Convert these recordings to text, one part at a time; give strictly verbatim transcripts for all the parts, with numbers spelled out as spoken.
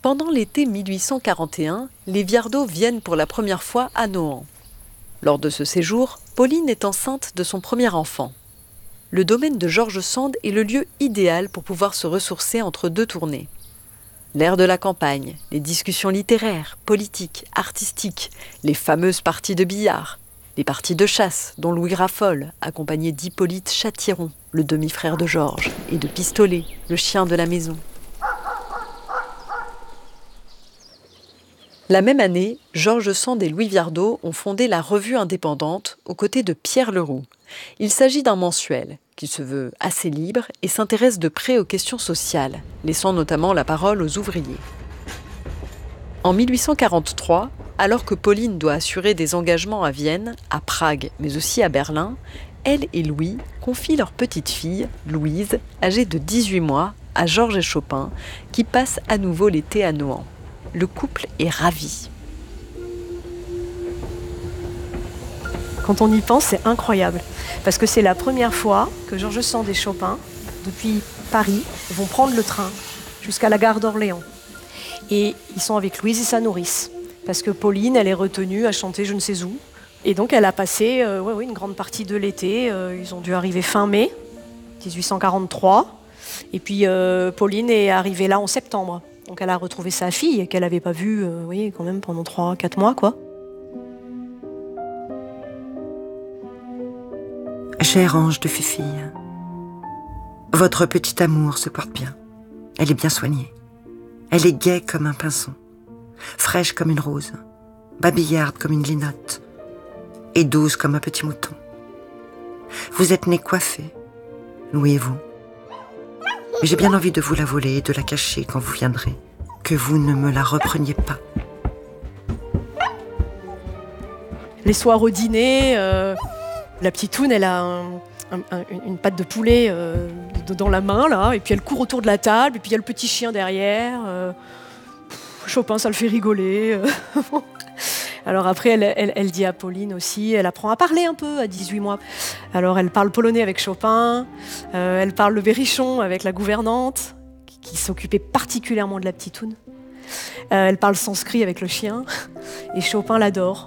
Pendant l'été mille huit cent quarante et un, les Viardot viennent pour la première fois à Nohant. Lors de ce séjour, Pauline est enceinte de son premier enfant. Le domaine de George Sand est le lieu idéal pour pouvoir se ressourcer entre deux tournées. L'air de la campagne, les discussions littéraires, politiques, artistiques, les fameuses parties de billard, les parties de chasse dont Louis raffole, accompagné d'Hippolyte Châtiron, le demi-frère de Georges, et de Pistolet, le chien de la maison. La même année, George Sand et Louis Viardot ont fondé la Revue indépendante aux côtés de Pierre Leroux. Il s'agit d'un mensuel qui se veut assez libre et s'intéresse de près aux questions sociales, laissant notamment la parole aux ouvriers. En mille huit cent quarante-trois, alors que Pauline doit assurer des engagements à Vienne, à Prague, mais aussi à Berlin, elle et Louis confient leur petite fille, Louise, âgée de dix-huit mois, à Georges et Chopin, qui passe à nouveau l'été à Nohant. Le couple est ravi. Quand on y pense, c'est incroyable. Parce que c'est la première fois que George Sand et Chopin, depuis Paris, vont prendre le train jusqu'à la gare d'Orléans. Et ils sont avec Louise et sa nourrice. Parce que Pauline, elle est retenue à chanter je ne sais où. Et donc elle a passé euh, ouais, ouais, une grande partie de l'été. Euh, ils ont dû arriver fin mai dix-huit cent quarante-trois. Et puis euh, Pauline est arrivée là en septembre. Donc elle a retrouvé sa fille qu'elle n'avait pas vue euh, oui, quand même pendant trois quatre mois, quoi. Chère ange de fifille, votre petit amour se porte bien. Elle est bien soignée. Elle est gaie comme un pinson, fraîche comme une rose, babillarde comme une linotte et douce comme un petit mouton. Vous êtes nés coiffés, louez-vous. Mais j'ai bien envie de vous la voler et de la cacher quand vous viendrez, que vous ne me la repreniez pas. Les soirs au dîner, euh, la petite toune, elle a un, un, un, une patte de poulet euh, dans la main, là, et puis elle court autour de la table, et puis il y a le petit chien derrière. Euh, Chopin, ça le fait rigoler. Alors après, elle, elle, elle dit à Pauline aussi, elle apprend à parler un peu à dix-huit mois. Alors elle parle polonais avec Chopin, euh, elle parle le berrichon avec la gouvernante, qui, qui s'occupait particulièrement de la petite toune. Euh, elle parle sanskrit avec le chien, et Chopin l'adore.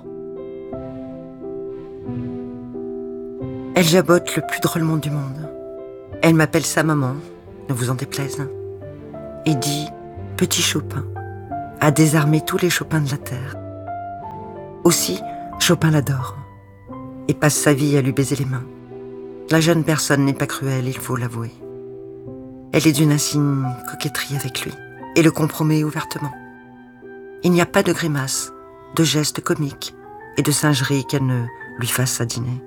Elle jabote le plus drôlement du monde. Elle m'appelle sa maman, ne vous en déplaise, et dit « Petit Chopin » a désarmé tous les Chopins de la terre. Aussi, Chopin l'adore et passe sa vie à lui baiser les mains. La jeune personne n'est pas cruelle, il faut l'avouer. Elle est d'une insigne coquetterie avec lui et le compromet ouvertement. Il n'y a pas de grimace, de gestes comiques et de singerie qu'elle ne lui fasse à dîner.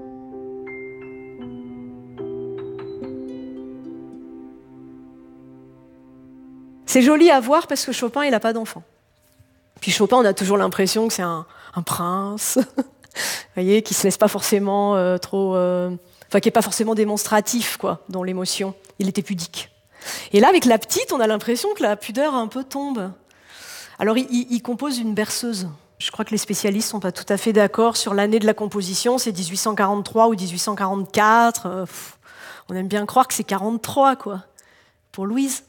C'est joli à voir parce que Chopin, il n'a pas d'enfant. Puis Chopin, on a toujours l'impression que c'est un, un prince, vous voyez, qui se laisse pas forcément euh, trop, euh, enfin, qui est pas forcément démonstratif, quoi, dans l'émotion. Il était pudique. Et là, avec la petite, on a l'impression que la pudeur un peu tombe. Alors, il, il, il compose une berceuse. Je crois que les spécialistes sont pas tout à fait d'accord sur l'année de la composition. C'est dix-huit cent quarante-trois ou dix-huit cent quarante-quatre. Euh, pff, on aime bien croire que c'est quarante-trois, quoi, pour Louise.